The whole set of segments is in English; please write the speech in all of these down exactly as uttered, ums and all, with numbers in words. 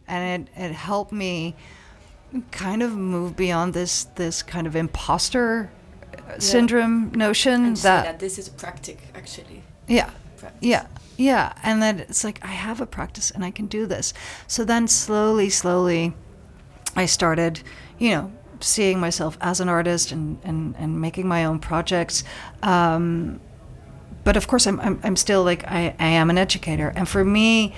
and it, it helped me kind of move beyond this this kind of imposter yeah. syndrome notion and that, that this is a practice actually. Yeah, practice. yeah, yeah, and then it's like I have a practice and I can do this. So then slowly, slowly, I started, you know, seeing myself as an artist and and, and making my own projects. Um, but of course, I'm I'm, I'm still like I, I am an educator, and for me,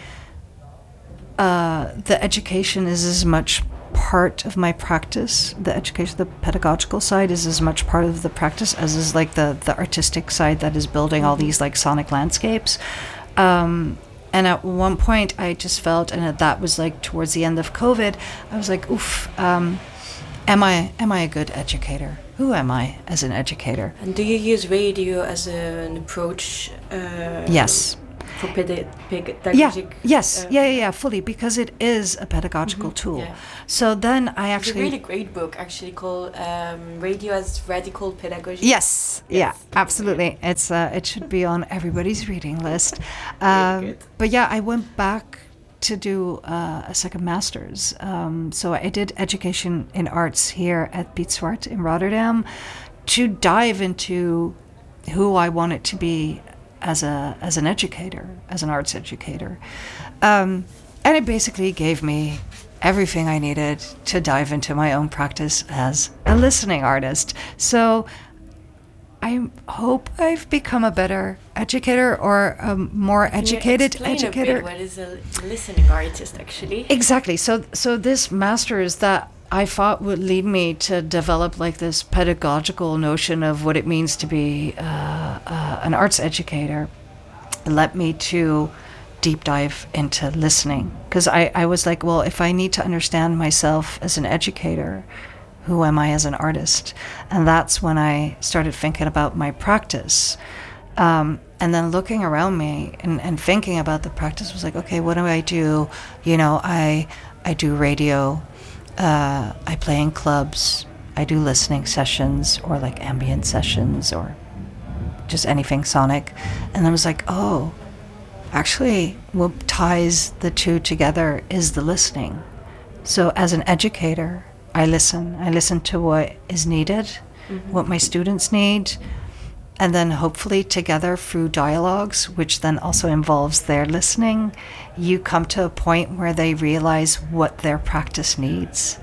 uh, the education is as much part of my practice. The education, the pedagogical side is as much part of the practice as is like the, the artistic side that is building mm-hmm. all these like sonic landscapes. Um, and at one point I just felt, and that was like towards the end of COVID, I was like, oof, um, am I, am I a good educator? Who am I as an educator? And do you use radio as a, an approach? Uh, yes. For pedi- Yeah, pedagogic? yes, Uh, yeah, yeah, yeah, fully, because it is a pedagogical mm-hmm, tool. yeah. So then I actually... It's a really great book, actually, called um, Radio as Radical Pedagogy. Yes, yes, yeah, absolutely. It's uh, it should be on everybody's reading list. Um, good. But yeah, I went back to do uh, a second master's. Um, so I did education in arts here at Piet Zwart in Rotterdam to dive into who I wanted to be as a as an educator, as an arts educator. Um, and it basically gave me everything I needed to dive into my own practice as a listening artist. So I hope I've become a better educator or a more Can educated you explain educator. A bit what is a listening artist actually? Exactly. So so this master's that I thought would lead me to develop like this pedagogical notion of what it means to be uh, uh, an arts educator led me to deep dive into listening. Because I, I was like, well, if I need to understand myself as an educator, who am I as an artist? And that's when I started thinking about my practice. Um, and then looking around me and, and thinking about the practice was like, okay, what do I do? You know, I I do radio. Uh, I play in clubs, I do listening sessions or like ambient sessions or just anything sonic. And I was like, oh, actually what ties the two together is the listening. So as an educator, I listen. I listen to what is needed, mm-hmm. what my students need, and then hopefully together through dialogues, which then also involves their listening, you come to a point where they realize what their practice needs.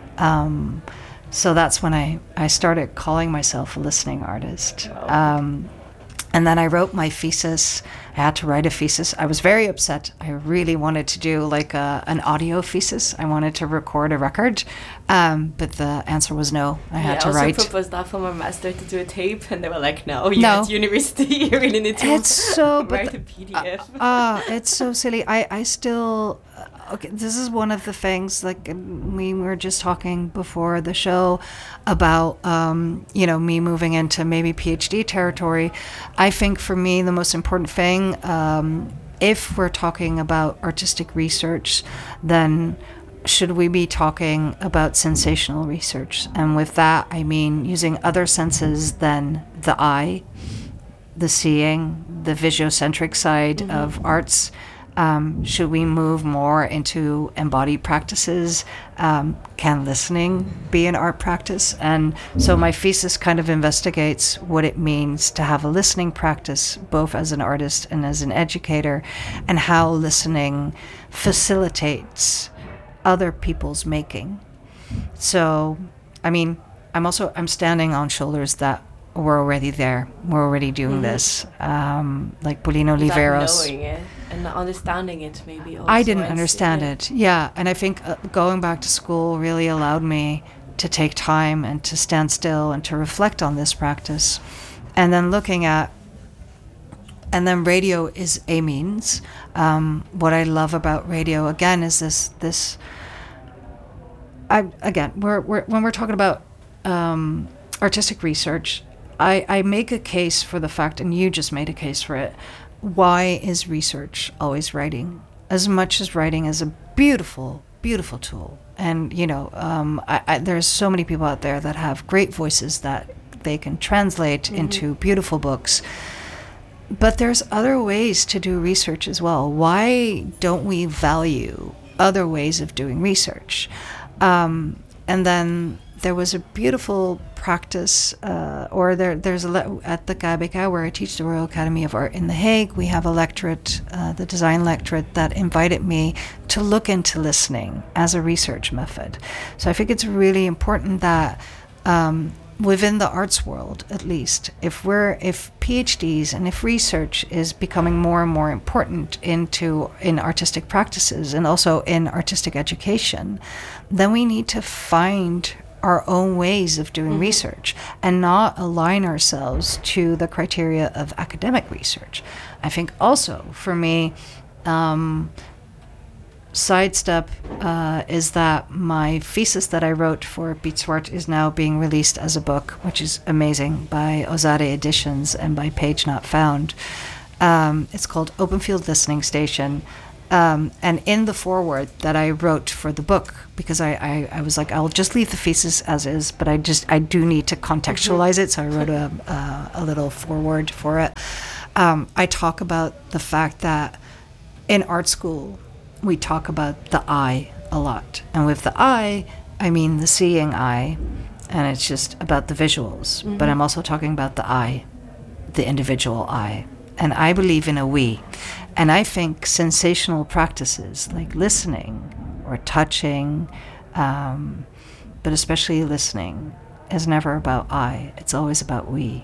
Um, so that's when I, I started calling myself a listening artist. Um, and then I wrote my thesis. I had to write a thesis. I was very upset. I really wanted to do like a, an audio thesis. I wanted to record a record, um, but the answer was no. I had yeah, to I also write. proposed that for my master to do a tape, and they were like, "No, you're no. at university. You really need to it's so, write but, a P D F." Ah, uh, it's so silly. I I still. Okay, this is one of the things, like we were just talking before the show about, um, you know, me moving into maybe PhD territory. I think for me, the most important thing, um, if we're talking about artistic research, then should we be talking about sensational research? And with that, I mean using other senses than the eye, the seeing, the visuocentric side mm-hmm. of arts. Um, should we move more into embodied practices? Um, can listening be an art practice? And so my thesis kind of investigates what it means to have a listening practice, both as an artist and as an educator, and how listening facilitates other people's making. So, I mean, I'm also, I'm standing on shoulders that we're already there. We're already doing mm-hmm. this. Um, like Paulino Oliveros. Knowing it and understanding it, maybe. Also. I didn't understand yeah. it. Yeah, and I think uh, going back to school really allowed me to take time and to stand still and to reflect on this practice, and then looking at. And then radio is a means. Um, what I love about radio again is this this. I again we're we're when we're talking about um, artistic research. I, I make a case for the fact, and you just made a case for it, why is research always writing? As much as writing is a beautiful, beautiful tool. And, you know, um, I, I, there's so many people out there that have great voices that they can translate mm-hmm. into beautiful books. But there's other ways to do research as well. Why don't we value other ways of doing research. Um, and then there was a beautiful practice, uh, or there, there's a le- at the K B K, where I teach the Royal Academy of Art in The Hague, we have a lectorate, uh, the design lectorate, that invited me to look into listening as a research method. So I think it's really important that um, within the arts world, at least, if we're if PhDs and if research is becoming more and more important into in artistic practices and also in artistic education, then we need to find our own ways of doing mm-hmm. research and not align ourselves to the criteria of academic research. I think also for me, um, sidestep uh, is that my thesis that I wrote for Piet Zwart is now being released as a book, which is amazing, by Ozade Editions and by Page Not Found. Um, it's called Open Field Listening Station. Um, and in the foreword that I wrote for the book, because I, I, I was like, I'll just leave the thesis as is, but I just I do need to contextualize mm-hmm. it, so I wrote a, a, a little foreword for it. Um, I talk about the fact that in art school, we talk about the eye a lot. And with the eye, I mean the seeing eye, and it's just about the visuals. Mm-hmm. But I'm also talking about the eye, the individual eye. And I believe in a we. And I think sensational practices like listening or touching, um, but especially listening, is never about I. It's always about we.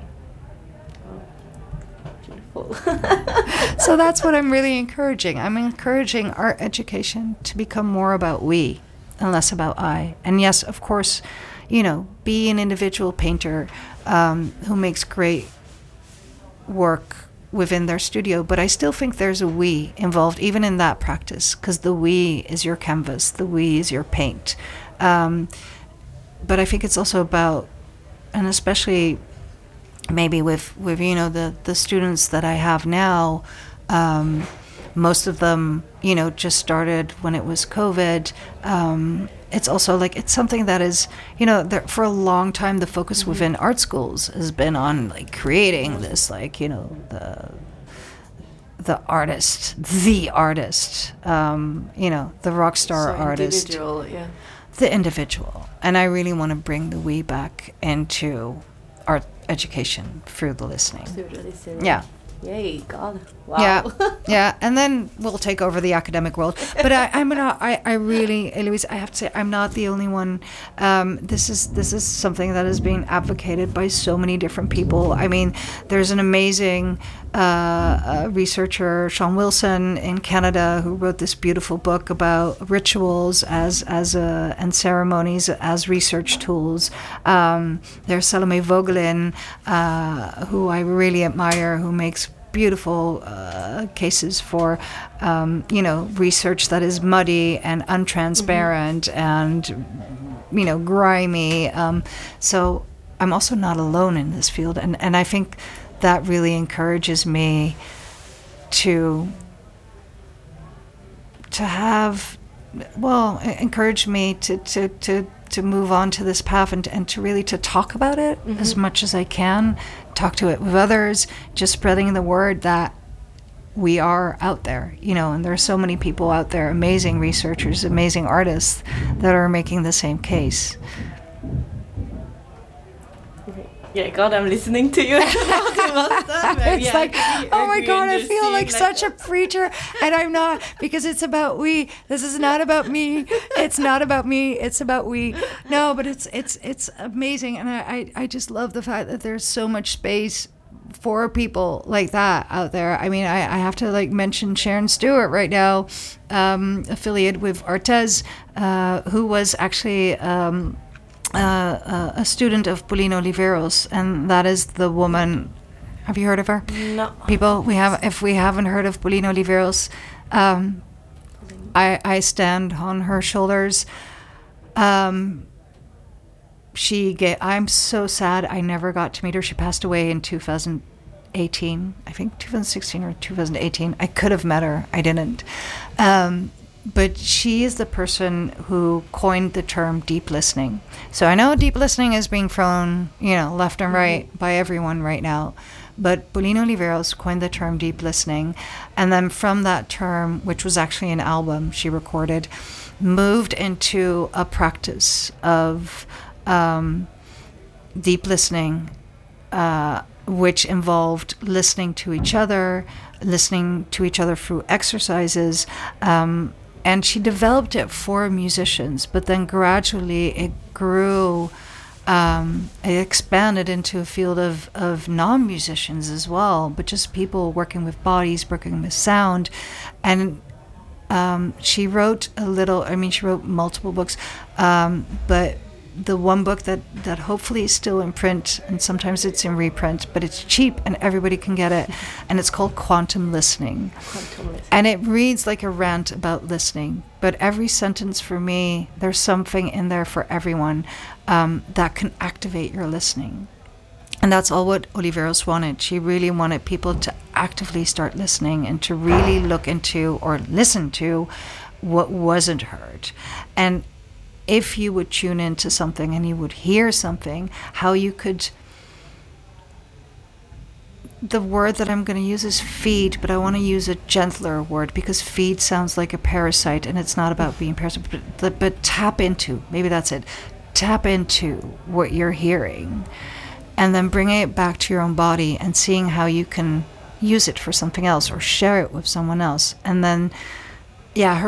Beautiful. So that's what I'm really encouraging. I'm encouraging art education to become more about we and less about I. And yes, of course, you know, be an individual painter um, who makes great work within their studio, but I still think there's a we involved even in that practice, because the we is your canvas, the we is your paint. Um, but I think it's also about, and especially maybe with, with you know, the, the students that I have now, um, most of them, you know, just started when it was COVID. Um, it's also like, it's something that is, you know, there, for a long time, the focus mm-hmm. within art schools has been on like creating this, like, you know, the the artist, the artist, um, you know, the rock star so artist. Individual, yeah. The individual. And I really want to bring the we back into art education through the listening. Through the listening. Yeah. Yay, God. Wow. Yeah, yeah, and then we'll take over the academic world. But I, I'm not. I, I really, Eloise, I have to say, I'm not the only one. Um, this is this is something that is being advocated by so many different people. I mean, there's an amazing uh, uh, researcher, Sean Wilson, in Canada, who wrote this beautiful book about rituals as as a, and ceremonies as research tools. Um, there's Salome Vogelin, uh, who I really admire, who makes beautiful uh, cases for, um, you know, research that is muddy and untransparent mm-hmm. and, you know, grimy. Um, so I'm also not alone in this field. And, and I think that really encourages me to, to have, well, encourage me to, to, to, to move on to this path and, and to really to talk about it mm-hmm. as much as I can, talk to it with others, just spreading the word that we are out there, you know, and there are so many people out there, amazing researchers, amazing artists that are making the same case. Yeah, God, I'm listening to you. It's yeah, like, oh my God, I feel like, like such a preacher, and I'm not, because it's about we. This is not about me. It's not about me. It's about we. No, but it's it's it's amazing, and I, I, I just love the fact that there's so much space for people like that out there. I mean, I, I have to like mention Sharon Stewart right now, um, affiliate with Artes, uh, who was actually. Um, Uh, uh, a student of Paulina Oliveros, and that is the woman. Have you heard of her? No. People, we have. If we haven't heard of Paulina Oliveros, um, I I stand on her shoulders. Um, she get. I'm so sad. I never got to meet her. She passed away in two thousand eighteen. I think two thousand sixteen or two thousand eighteen. I could have met her. I didn't. Um, But she is the person who coined the term deep listening. So I know deep listening is being thrown, you know, left and right by everyone right now. But Paulina Oliveros coined the term deep listening. And then from that term, which was actually an album she recorded, moved into a practice of um, deep listening, uh, which involved listening to each other, listening to each other through exercises. Um, and she developed it for musicians, but then gradually it grew, um, it expanded into a field of, of non-musicians as well, but just people working with bodies, working with sound. And um, she wrote a little, I mean, she wrote multiple books, um, but the one book that, that hopefully is still in print, and sometimes it's in reprint, but it's cheap and everybody can get it, and it's called Quantum Listening. Quantum listening. And it reads like a rant about listening, but every sentence for me, there's something in there for everyone um, that can activate your listening. And that's all what Oliveros wanted. She really wanted people to actively start listening and to really look into or listen to what wasn't heard. And if you would tune into something and you would hear something, how you could, the word that I'm going to use is feed, but I want to use a gentler word because feed sounds like a parasite, and it's not about being parasite, but, but tap into, maybe that's it, tap into what you're hearing, and then bringing it back to your own body and seeing how you can use it for something else or share it with someone else. And then, yeah, her